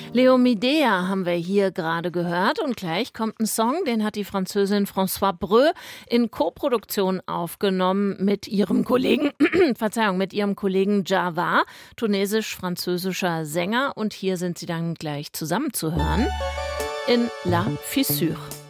Leomidea haben wir hier gerade gehört und gleich kommt ein Song, den hat die Französin Françoise Breu in Koproduktion aufgenommen mit ihrem Kollegen, mit ihrem Kollegen Java, tunesisch-französischer Sänger, und hier sind sie dann gleich zusammen zu hören in La Fissure.